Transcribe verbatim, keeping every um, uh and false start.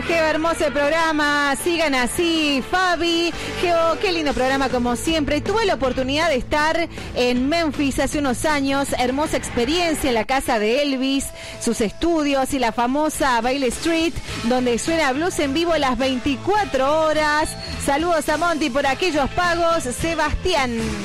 Geo, hermoso el programa, sigan así, Fabi. Geo, qué lindo programa como siempre. Tuve la oportunidad de estar en Memphis hace unos años, hermosa experiencia en la casa de Elvis, sus estudios y la famosa Bailey Street, donde suena blues en vivo las veinticuatro horas. Saludos a Monty por aquellos pagos, Sebastián.